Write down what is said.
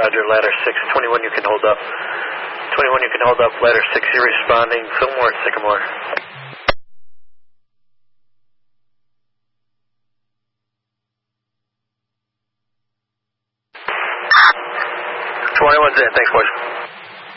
Roger, ladder 6. 21, you can hold up. 21, you can hold up. Ladder 6, you're responding. Fillmore, Sycamore. 21's in. Thanks, boys.